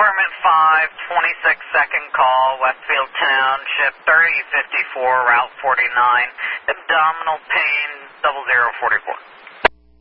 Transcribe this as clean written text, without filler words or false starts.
Department 5, 26-second call, Westfield Township, 3054, Route 49, abdominal pain, 0044.